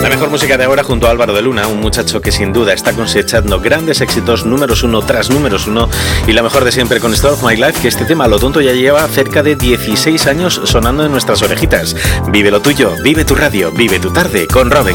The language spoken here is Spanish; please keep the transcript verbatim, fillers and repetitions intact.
La mejor música de ahora junto a Álvaro de Luna, un muchacho que sin duda está cosechando grandes éxitos, números uno tras números uno, y la mejor de siempre con Story of My Life, que este tema, lo tonto, ya lleva cerca de dieciséis años sonando en nuestras orejitas. Vive lo tuyo, vive tu radio, vive tu tarde con Robin.